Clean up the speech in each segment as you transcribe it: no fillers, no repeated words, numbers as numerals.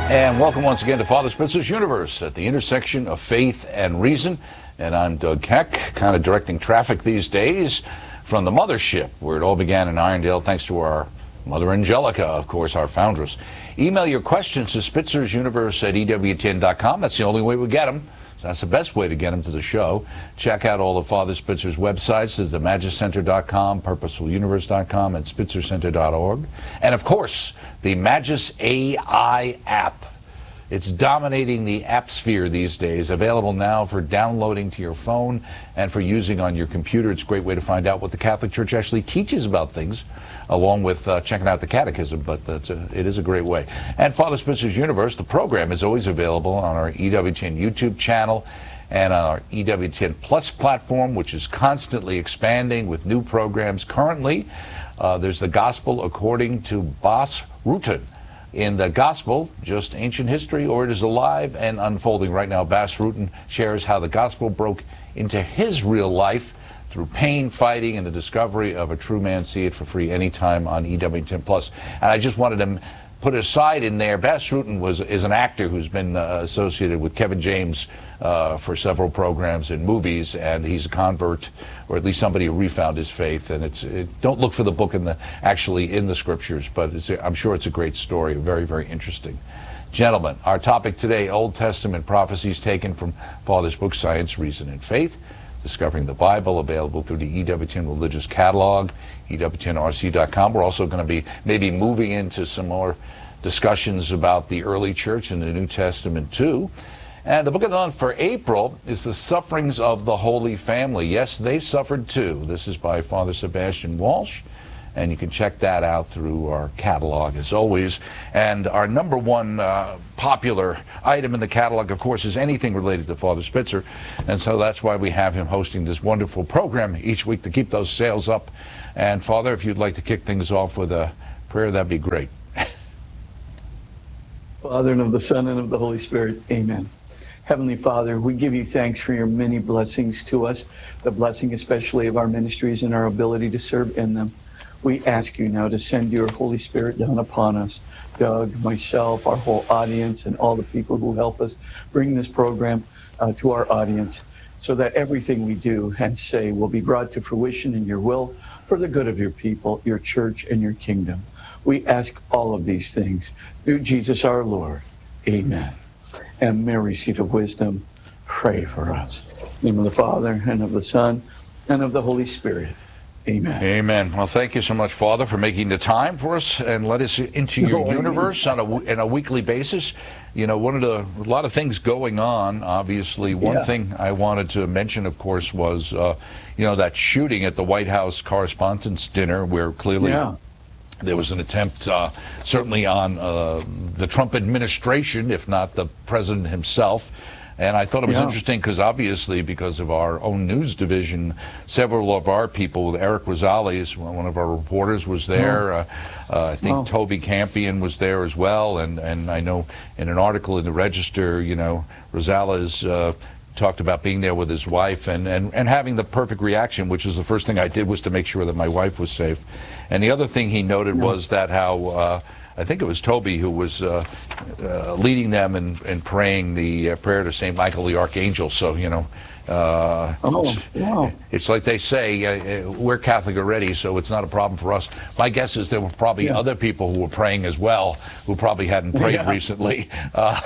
And welcome once again to Father Spitzer's Universe at the intersection of faith and reason. And I'm Doug Keck, kind of directing traffic these days from the mothership, where it all began in Irondale, thanks to our Mother Angelica, of course, our foundress. Email your questions to spitzer'suniverse@ewtn.com. That's the only way we get them. So that's the best way to get them to the show. Check out all of Father Spitzer's websites. There's the MagisCenter.com, PurposefulUniverse.com, and SpitzerCenter.org. And, of course, the Magis AI app. It's dominating the app sphere these days, available now for downloading to your phone and for using on your computer. It's a great way to find out what the Catholic Church actually teaches about things, along with checking out the catechism, but it is a great way. And Father Spitzer's Universe, the program, is always available on our EWTN YouTube channel and on our EWTN Plus platform, which is constantly expanding with new programs. Currently, there's the Gospel According to Bas Rutten. In the Gospel, just ancient history, or it is alive and unfolding right now. Bas Rutten shares how the Gospel broke into his real life through pain, fighting, and the discovery of a true man. See it for free anytime on EWTN Plus. And I just wanted to put aside in there, Bas Rutten is an actor who's been associated with Kevin James for several programs and movies, and he's a convert, or at least somebody who refound his faith. And don't look for the book actually in the scriptures, but I'm sure it's a great story, very, very interesting. Gentlemen, our topic today, Old Testament prophecies taken from Father's book, Science, Reason, and Faith. Discovering the Bible, available through the EWTN Religious Catalog, EWTNRC.com. We're also going to be maybe moving into some more discussions about the early church and the New Testament too. And the book of the month for April is The Sufferings of the Holy Family. Yes, they suffered too. This is by Father Sebastian Walsh, and you can check that out through our catalog as always. And our number one popular item in the catalog, of course, is anything related to Father Spitzer. And so that's why we have him hosting this wonderful program each week to keep those sales up. And Father, if you'd like to kick things off with a prayer, that'd be great. Father, and of the Son, and of the Holy Spirit, amen. Heavenly Father, we give you thanks for your many blessings to us, the blessing especially of our ministries and our ability to serve in them. We ask you now to send your Holy Spirit down upon us, Doug, myself, our whole audience, and all the people who help us bring this program to our audience, so that everything we do and say will be brought to fruition in your will for the good of your people, your church, and your kingdom. We ask all of these things through Jesus our Lord. Amen. And Mary, seat of wisdom, pray for us. In the name of the Father, and of the Son, and of the Holy Spirit. Amen. Amen. Well, thank you so much, Father, for making the time for us and let us into your universe on a weekly basis. You know, a lot of things going on, obviously. One thing I wanted to mention, of course, was, that shooting at the White House Correspondents' Dinner, where clearly there was an attempt, certainly on the Trump administration, if not the president himself. And I thought it was interesting because obviously, because of our own news division, several of our people, Eric Rosales, one of our reporters, was there. I think Toby Campion was there as well. And I know in an article in the Register, Rosales talked about being there with his wife and having the perfect reaction, which is the first thing I did was to make sure that my wife was safe. And the other thing he noted was that how I think it was Toby who was leading them and praying the prayer to St. Michael the Archangel. So, it's like they say, we're Catholic already, so it's not a problem for us. My guess is there were probably other people who were praying as well, who probably hadn't prayed recently. I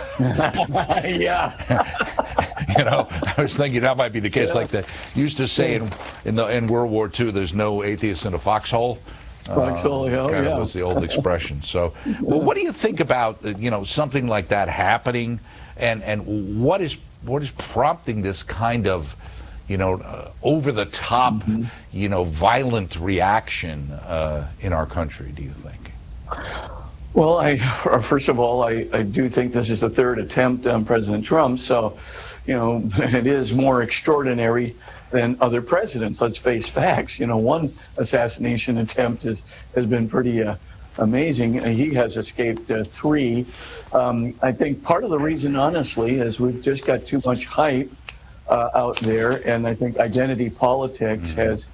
was thinking that might be the case. Like they used to say in World War II, there's no atheist in a foxhole. Was the old expression. So, well, what do you think about something like that happening, and what is prompting this kind of over the top violent reaction in our country? Do you think? Well, first of all, I do think this is the third attempt on President Trump. So, it is more extraordinary than other presidents. Let's face facts. One assassination attempt has been pretty amazing. He has escaped 3. I think part of the reason, honestly, is we've just got too much hype out there, and I think identity politics has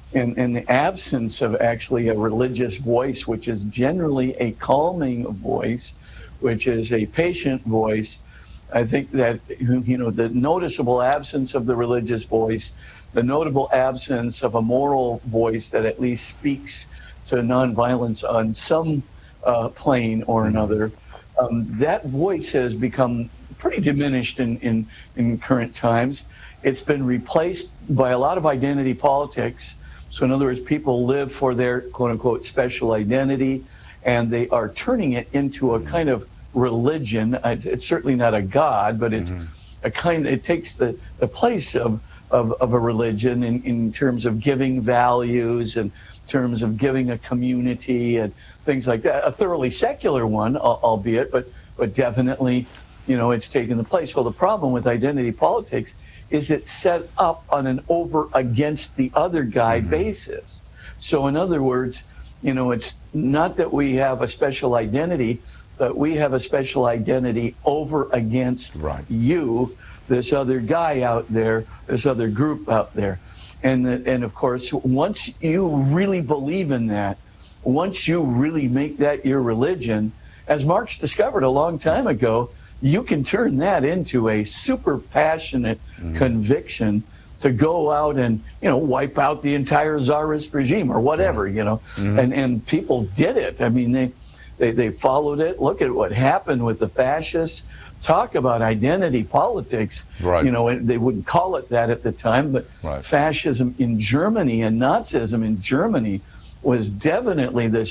in the absence of actually a religious voice, which is generally a calming voice, which is a patient voice, I think that, the noticeable absence of the religious voice, the notable absence of a moral voice that at least speaks to nonviolence on some plane or another, that voice has become pretty diminished in current times. It's been replaced by a lot of identity politics. So in other words, people live for their quote unquote special identity, and they are turning it into a kind of religion. It's certainly not a god, but it's it takes the place of a religion in terms of giving values and terms of giving a community and things like that. A thoroughly secular one, albeit, but definitely, it's taken the place. Well, the problem with identity politics is it's set up on an over against the other guy basis. So in other words, it's not that we have a special identity, but we have a special identity over against you, this other guy out there, this other group out there. And of course, once you really believe in that, once you really make that your religion, as Marx discovered a long time ago, you can turn that into a super passionate conviction to go out and, wipe out the entire Tsarist regime or whatever, and people did it. I mean, they followed it. Look at what happened with the fascists. Talk about identity politics. They wouldn't call it that at the time, but fascism in Germany and Nazism in Germany was definitely this,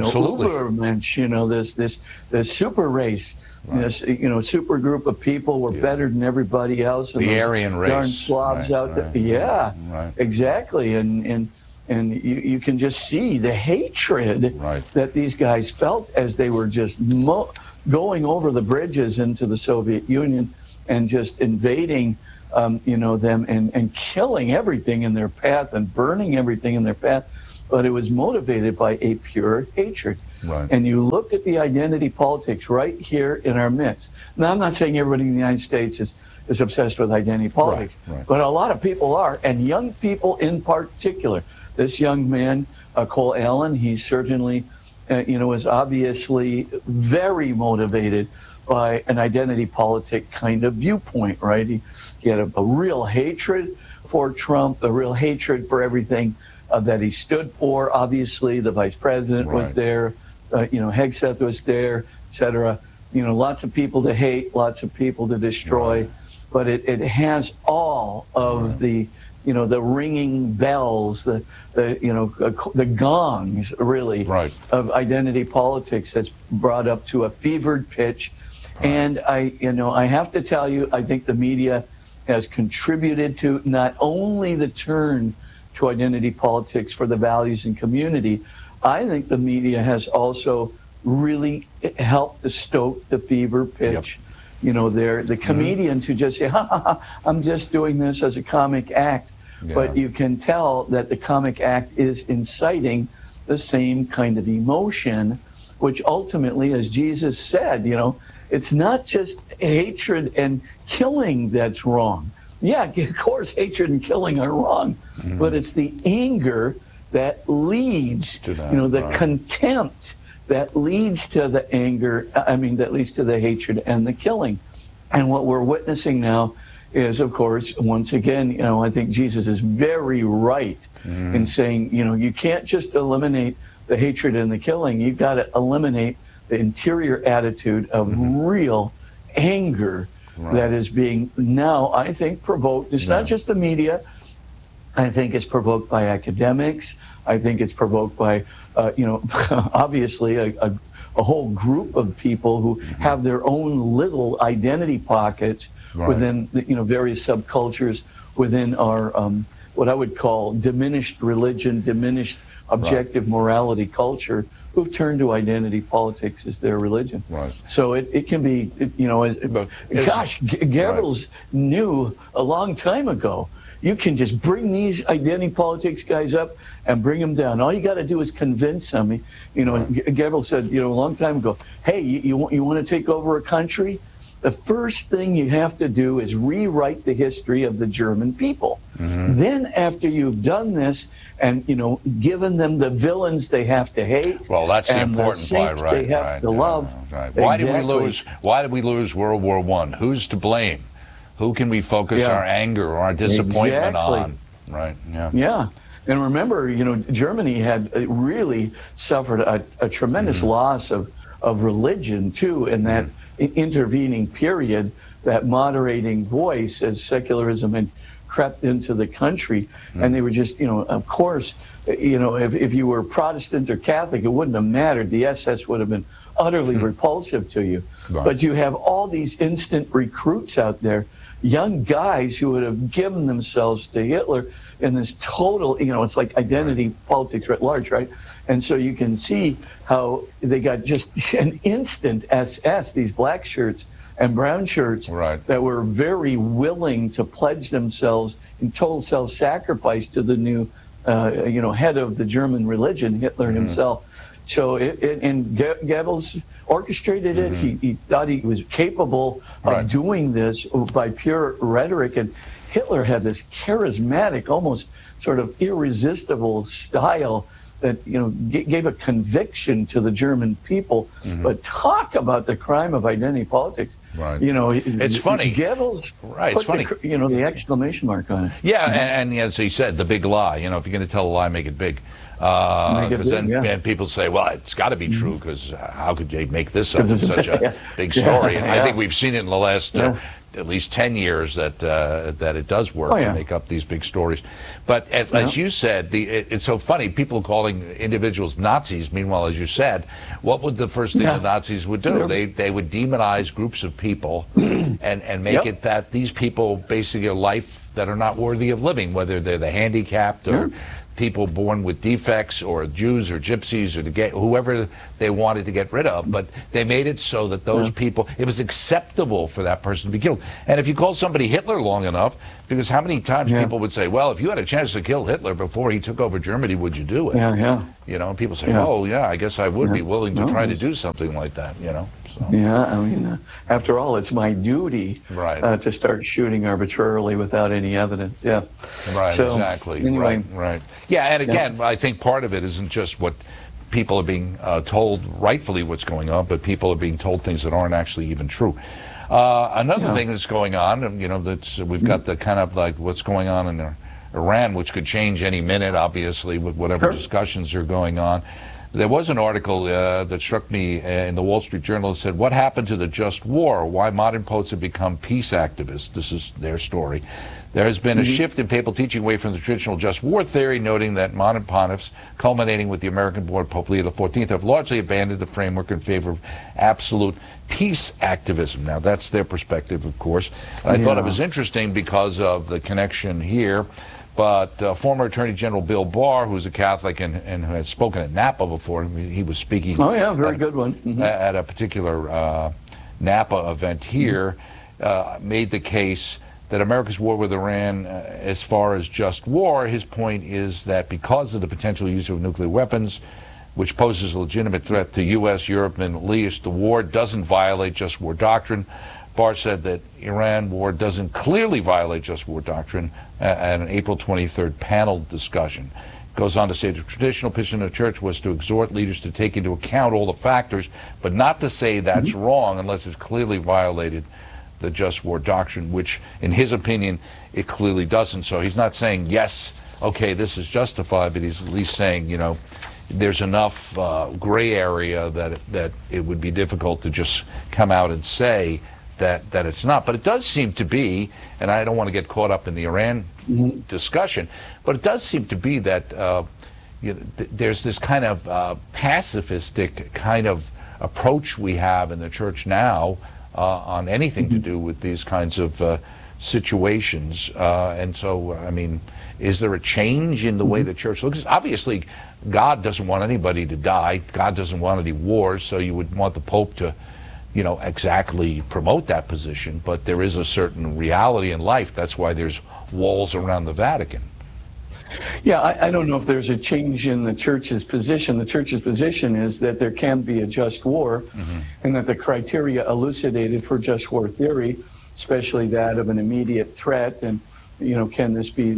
Ubermensch, this super race, this, super group of people were better than everybody else. And the Aryan race. Darn Slavs out there. Yeah, exactly. And you can just see the hatred that these guys felt as they were just going over the bridges into the Soviet Union and just invading, them and killing everything in their path and burning everything in their path. But it was motivated by a pure hatred. And you look at the identity politics right here in our midst. Now, I'm not saying everybody in the United States is obsessed with identity politics, but a lot of people are, and young people in particular. This young man, Cole Allen, he certainly, is obviously very motivated by an identity politic kind of viewpoint, right? He had a real hatred for Trump, a real hatred for everything that he stood for. Obviously, the vice president was there, Hegseth was there, et cetera. Lots of people to hate, lots of people to destroy, but it has all of the, the ringing bells, the gongs, really, of identity politics that's brought up to a fevered pitch. And I have to tell you, I think the media has contributed to not only the turn to identity politics for the values and community, I think the media has also really helped to stoke the fever pitch. They're the comedians who just say, I'm just doing this as a comic act. But you can tell that the comic act is inciting the same kind of emotion, which ultimately, as Jesus said, it's not just hatred and killing that's wrong. Yeah, of course, hatred and killing are wrong, but it's the anger that leads to that, the contempt that leads to the anger, that leads to the hatred and the killing. And what we're witnessing now is, of course, once again, I think Jesus is very right in saying, you can't just eliminate the hatred and the killing. You've got to eliminate the interior attitude of real anger that is being now, I think, provoked. It's not just the media. I think it's provoked by academics. I think it's provoked by, obviously a whole group of people who have their own little identity pockets within, various subcultures within our, what I would call diminished religion, diminished objective morality culture, who've turned to identity politics as their religion. So it can be, Goebbels knew a long time ago, you can just bring these identity politics guys up and bring them down. All you got to do is convince them. Goebbels said, a long time ago, hey, you want to take over a country? the first thing you have to do is rewrite the history of the German people. Then after you've done this and, given them the villains they have to hate, well, that's the and important the part, saints right? they have to love. Right. Why did we Exactly. lose? Why did we lose World War I? Who's to blame? Who can we focus our anger or our disappointment on? Right. Yeah. Yeah. And remember, Germany had really suffered a tremendous loss of religion, too, in that intervening period, that moderating voice as secularism had crept into the country. And they were just, of course, if you were Protestant or Catholic, it wouldn't have mattered. The SS would have been utterly repulsive to you. Right. But you have all these instant recruits out there, young guys who would have given themselves to Hitler in this total, it's like identity politics writ large, right? And so you can see how they got just an instant SS, these black shirts and brown shirts that were very willing to pledge themselves in total self-sacrifice to the new, head of the German religion, Hitler himself. So, and Goebbels orchestrated it. He thought he was capable of doing this by pure rhetoric. And Hitler had this charismatic, almost sort of irresistible style that, gave a conviction to the German people. But talk about the crime of identity politics. Right. It's funny. Goebbels put It's funny. the exclamation mark on it. Yeah, and as he said, the big lie. If you're going to tell a lie, make it big. Because then people say, well, it's got to be true, because how could they make this up in such a big story? And I think we've seen it in the last at least 10 years that it does work to make up these big stories. But as you said, it's so funny, people calling individuals Nazis. Meanwhile, as you said, what would the first thing the Nazis would do? They would demonize groups of people and make it that these people basically are life that are not worthy of living, whether they're the handicapped or people born with defects, or Jews or gypsies or whoever they wanted to get rid of. But they made it so that those people, it was acceptable for that person to be killed. And if you call somebody Hitler long enough, because how many times people would say, well, if you had a chance to kill Hitler before he took over Germany, would you do it? And people say, oh, yeah, I guess I would be willing to try to do something like that, So. Yeah, I mean, after all, it's my duty to start shooting arbitrarily without any evidence. Yeah. Right, so, exactly. Anyway. Right. Yeah, and again, I think part of it isn't just what people are being told rightfully what's going on, but people are being told things that aren't actually even true. Another thing that's going on, that's we've got the kind of like what's going on in Iran, which could change any minute, obviously, with whatever discussions are going on. There was an article that struck me in the Wall Street Journal that said, what happened to the just war? Why modern popes have become peace activists. This is their story. There has been a shift in papal teaching away from the traditional just war theory, noting that modern pontiffs, culminating with the American-born Pope Leo XIV, have largely abandoned the framework in favor of absolute peace activism. Now, that's their perspective, of course. And I thought it was interesting because of the connection here. But former Attorney General Bill Barr, who's a Catholic and who had spoken at Napa before, he was speaking very good one. At a particular Napa event here, made the case that America's war with Iran, as far as just war, his point is that because of the potential use of nuclear weapons, which poses a legitimate threat to U.S., Europe, and Middle East, the war doesn't violate just war doctrine. Barr said that Iran war doesn't clearly violate just war doctrine at an April 23rd panel discussion. Goes on to say the traditional position of the church was to exhort leaders to take into account all the factors, but not to say that's wrong unless it's clearly violated the just war doctrine, which in his opinion it clearly doesn't. So he's not saying yes, okay, this is justified, but he's at least saying, there's enough gray area that it would be difficult to just come out and say that it's not. But it does seem to be, and I don't want to get caught up in the Iran discussion, but it does seem to be that there's this kind of pacifistic kind of approach we have in the church now on anything to do with these kinds of situations. And so, I mean, is there a change in the way the church looks? Obviously, God doesn't want anybody to die. God doesn't want any wars, so you would want the Pope to exactly promote that position, but there is a certain reality in life. That's why there's walls around the Vatican. Yeah, I don't know if there's a change in the church's position. The church's position is that there can be a just war, and that the criteria elucidated for just war theory, especially that of an immediate threat, and can this be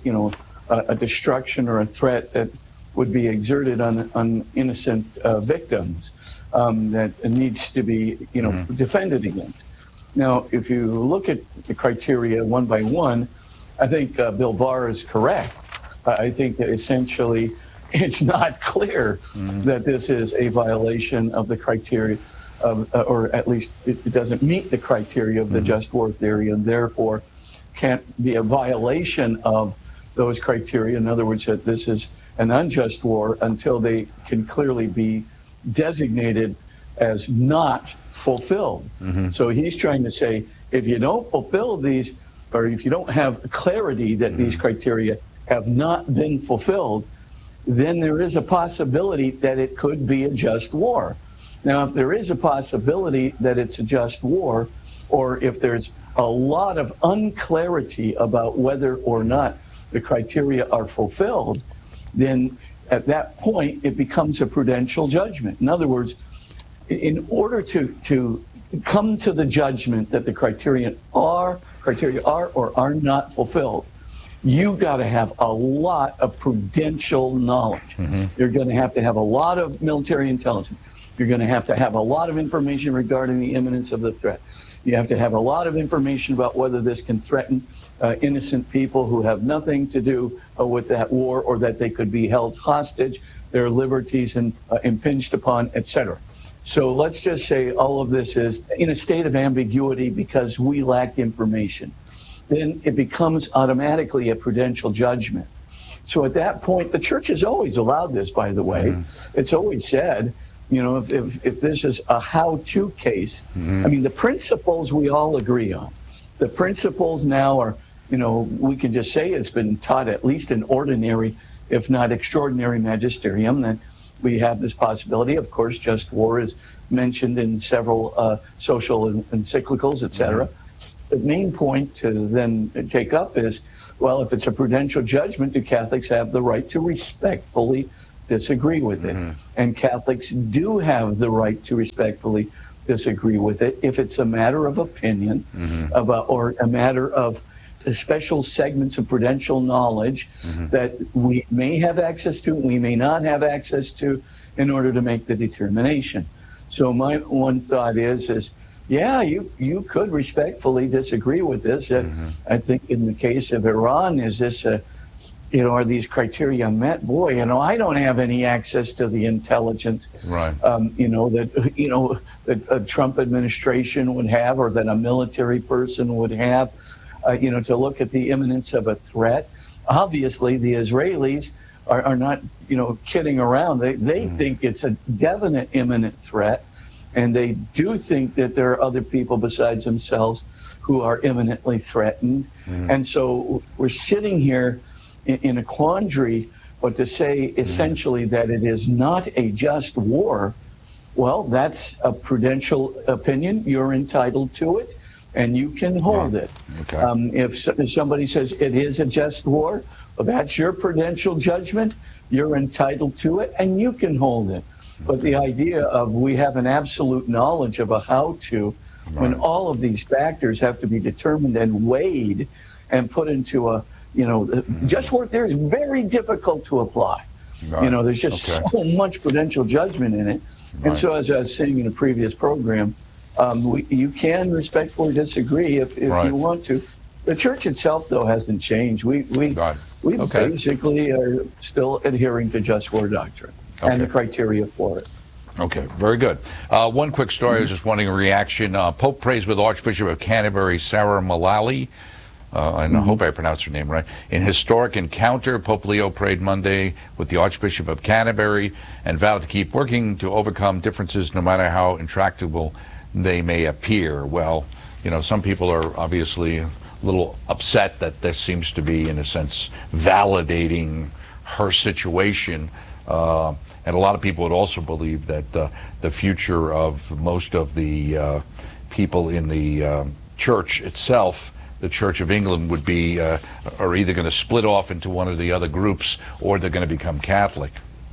a destruction or a threat that would be exerted on innocent victims that needs to be defended against. Now, if you look at the criteria one by one, I think Bill Barr is correct. I think that essentially it's not clear that this is a violation of the criteria, or at least it doesn't meet the criteria of the just war theory, and therefore can't be a violation of those criteria. In other words, that this is an unjust war until they can clearly be designated as not fulfilled. So he's trying to say, if you don't fulfill these, or if you don't have clarity that these criteria have not been fulfilled, then there is a possibility that it could be a just war. Now, if there is a possibility that it's a just war, or if there's a lot of unclarity about whether or not the criteria are fulfilled, then at that point it becomes a prudential judgment. In other words, in order to come to the judgment that the criteria are or are not fulfilled, you've got to have a lot of prudential knowledge. You're going to have a lot of military intelligence. You're going to have a lot of information regarding the imminence of the threat. You have to have a lot of information about whether this can threaten innocent people who have nothing to do with that war, or that they could be held hostage, their liberties impinged upon, etc. So let's just say all of this is in a state of ambiguity because we lack information. Then it becomes automatically a prudential judgment. So at that point, the church has always allowed this, by the way. It's always said, if this is a how-to case, I mean, the principles we all agree on. The principles now are, we can just say it's been taught at least in ordinary, if not extraordinary magisterium, that we have this possibility. Of course, just war is mentioned in several social encyclicals, etc. The main point to then take up is, well, if it's a prudential judgment, do Catholics have the right to respectfully disagree with it? And Catholics do have the right to respectfully disagree with it if it's a matter of opinion about, or a matter of special segments of prudential knowledge that we may have access to, we may not have access to, in order to make the determination. So my one thought is yeah, you could respectfully disagree with this. I think in the case of Iran, is this are these criteria met? Boy, I don't have any access to the intelligence, right? That a Trump administration would have, or that a military person would have, to look at the imminence of a threat. Obviously, the Israelis are not, kidding around. They think it's a definite imminent threat. And they do think that there are other people besides themselves who are imminently threatened. And so we're sitting here in a quandary, but to say essentially that it is not a just war, well, that's a prudential opinion. You're entitled to it, and you can hold it. Okay. If somebody says it is a just war, well, that's your prudential judgment. You're entitled to it, and you can hold it. But the idea of we have an absolute knowledge of a how-to, when all of these factors have to be determined and weighed and put into a, just war theory is very difficult to apply. There's just so much prudential judgment in it. And so, as I was saying in a previous program, you can respectfully disagree if you want to. The church itself, though, hasn't changed. We basically are still adhering to just war doctrine. And the criteria for it. Okay, very good. One quick story, I was just wanting a reaction. Pope prays with Archbishop of Canterbury, Sarah Mullally. I hope I pronounced her name right. In historic encounter, Pope Leo prayed Monday with the Archbishop of Canterbury and vowed to keep working to overcome differences no matter how intractable they may appear. Well, some people are obviously a little upset that this seems to be, in a sense, validating her situation. And a lot of people would also believe that the future of most of the people in the church itself the Church of England would be are either going to split off into one of the other groups, or they're going to become Catholic.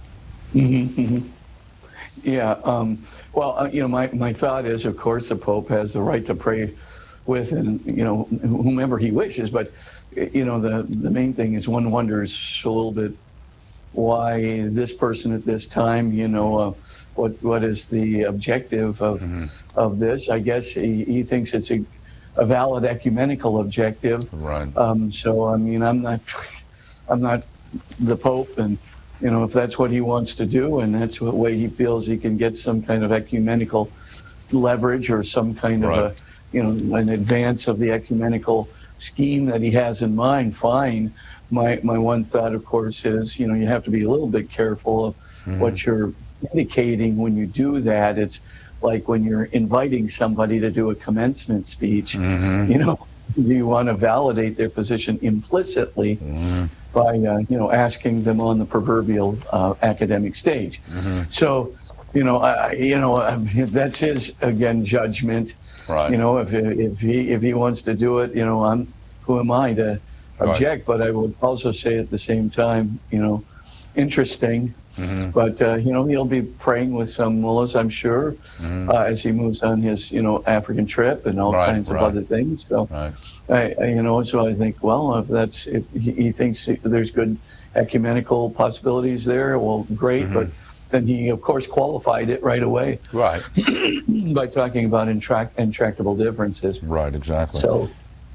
Yeah. Well, my thought is, of course, the Pope has the right to pray with, and whomever he wishes. But the main thing is, one wonders a little bit why this person at this time. What is the objective of this? I guess he thinks it's a valid ecumenical objective. Right. So I mean, I'm not the Pope, and if that's what he wants to do, and that's what way he feels he can get some kind of ecumenical leverage, or some kind of an advance of the ecumenical scheme that he has in mind, fine. My one thought, of course, is you have to be a little bit careful of what you're indicating when you do that. It's like when you're inviting somebody to do a commencement speech. You want to validate their position implicitly by asking them on the proverbial academic stage. So that's his, again, judgment. Right. If he wants to do it, who am I to object? Right. But I would also say at the same time, interesting. But he'll be praying with some mullahs, I'm sure, as he moves on his African trip and all kinds of other things. So so I think, well, if he thinks there's good ecumenical possibilities there, well, great. But then he, of course, qualified it right away, right, by talking about intractable differences. Right, exactly. So,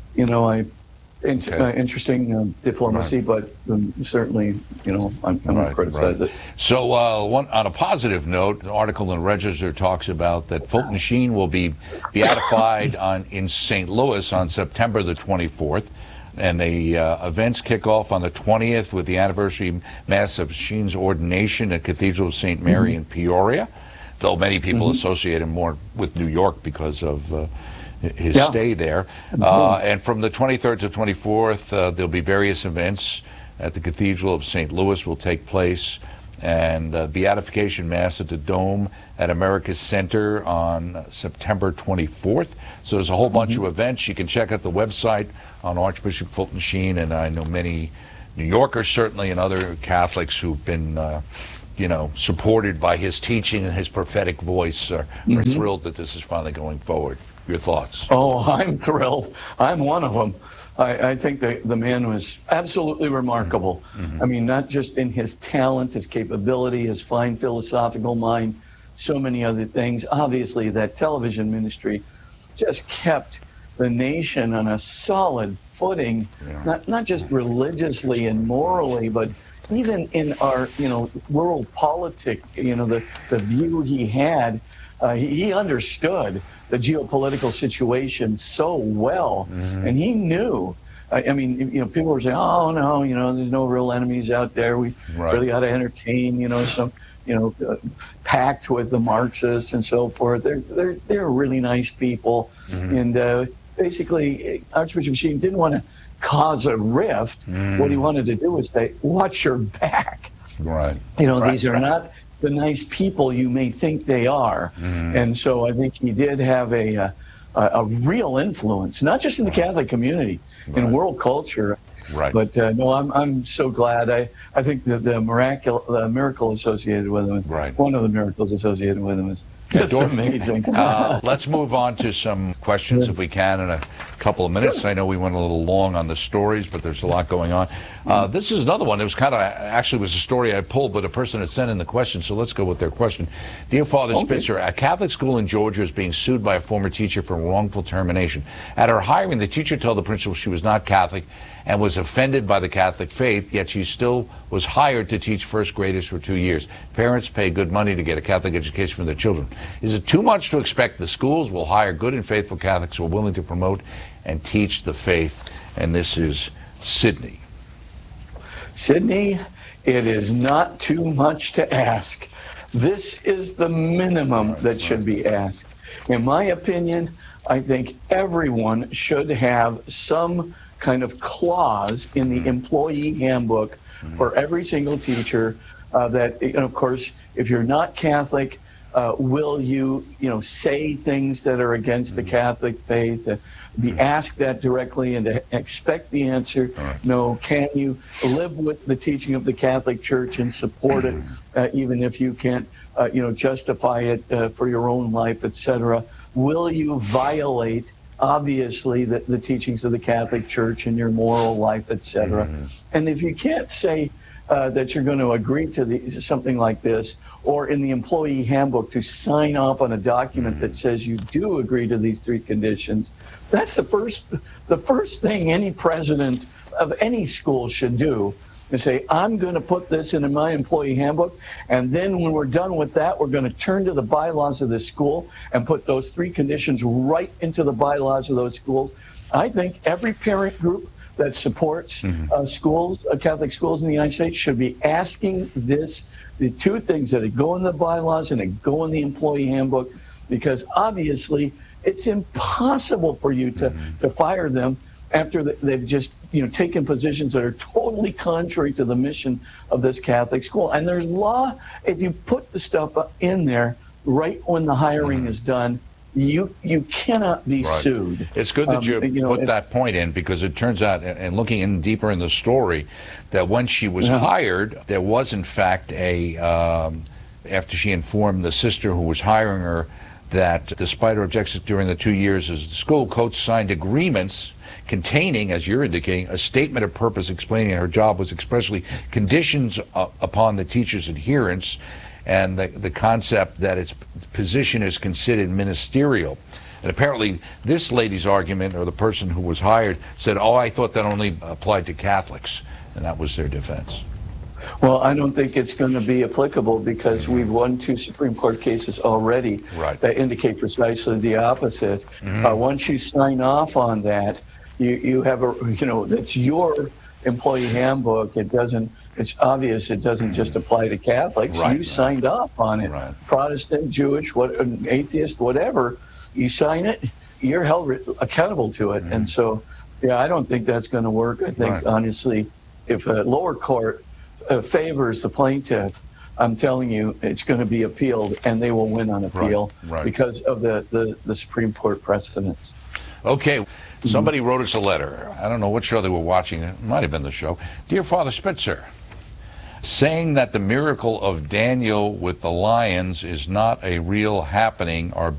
interesting diplomacy, but certainly, I'm going to criticize it. So, on a positive note, an article in Register talks about that Fulton Sheen will be beatified in St. Louis on September the 24th. And the events kick off on the 20th with the anniversary Mass of Sheen's ordination at Cathedral of St. Mary in Peoria, though many people associate him more with New York because of his stay there. And from the 23rd to 24th, there'll be various events at the Cathedral of St. Louis will take place, and Beatification Mass at the Dome at America's Center on September 24th. So there's a whole bunch of events. You can check out the website on Archbishop Fulton Sheen, and I know many New Yorkers certainly, and other Catholics who've been supported by his teaching and his prophetic voice are thrilled that this is finally going forward. Your thoughts? Oh, I'm thrilled. I'm one of them. I think the man was absolutely remarkable. I mean, not just in his talent, his capability, his fine philosophical mind, so many other things. Obviously, that television ministry just kept the nation on a solid footing, not just religiously and morally, but even in our, world politics, the view he had. He understood the geopolitical situation so well, and he knew. I mean, people were saying, "Oh no, there's no real enemies out there. We really ought to entertain, some, pact with the Marxists and so forth." They're really nice people, and basically, Archbishop Sheen didn't want to cause a rift. What he wanted to do was say, "Watch your back." Right. These are not the nice people you may think they are. And so I think he did have a real influence, not just in the Catholic community, in world culture. Right. But no, I'm so glad. I think that the miracle associated with him, one of the miracles associated with him, is just amazing. Let's move on to some questions, if we can, in a couple of minutes. I know we went a little long on the stories, but there's a lot going on. This is another one. It was actually was a story I pulled, but a person had sent in the question, so let's go with their question. Dear Father Spitzer, a Catholic school in Georgia is being sued by a former teacher for wrongful termination. At her hiring, the teacher told the principal she was not Catholic and was offended by the Catholic faith, yet she still was hired to teach first graders for 2 years. Parents pay good money to get a Catholic education for their children. Is it too much to expect the schools will hire good and faithful Catholics who are willing to promote and teach the faith? And this is Sydney. Sydney, it is not too much to ask. This is the minimum that should be asked. In my opinion, I think everyone should have some kind of clause in the employee handbook for every single teacher that, of course, if you're not Catholic, Will you, say things that are against the Catholic faith? Be asked that directly and to expect the answer. Right. No. Can you live with the teaching of the Catholic Church and support it, even if you can't, justify it for your own life, etc.? Will you violate, obviously, the teachings of the Catholic Church in your moral life, etc.? And if you can't say that you're going to agree to something like this, or in the employee handbook to sign off on a document that says you do agree to these 3 conditions, that's the first thing any president of any school should do, is say, I'm going to put this in my employee handbook, and then when we're done with that, we're going to turn to the bylaws of the school and put those 3 conditions right into the bylaws of those schools. I think every parent group that supports schools, Catholic schools in the United States, should be asking the 2 things that go in the bylaws and that go in the employee handbook, because obviously it's impossible for you to fire them after they've just taken positions that are totally contrary to the mission of this Catholic school. And there's law. If you put the stuff in there right when the hiring is done, you cannot be sued. It's good that you put that point in, because it turns out, and looking in deeper in the story, that when she was hired, there was in fact after she informed the sister who was hiring her that despite her objections during the 2 years as the school, coach signed agreements containing, as you're indicating, a statement of purpose explaining her job was expressly conditions upon the teacher's adherence, and the concept that its position is considered ministerial. And apparently this lady's argument, or the person who was hired, said, I thought that only applied to Catholics, and that was their defense. Well, I don't think it's going to be applicable, because we've won 2 Supreme Court cases already that indicate precisely the opposite. Once you sign off on that, you have that's your employee handbook. It's obvious it doesn't just apply to Catholics. You signed off on it. Protestant, Jewish, atheist, whatever, you sign it, you're held accountable to it. And so, I don't think that's going to work. I think, honestly, if a lower court favors the plaintiff, I'm telling you, it's going to be appealed, and they will win on appeal because of the Supreme Court precedents. Okay. Somebody wrote us a letter. I don't know what show they were watching. It might have been the show. Dear Father Spitzer, saying that the miracle of Daniel with the lions is not a real happening are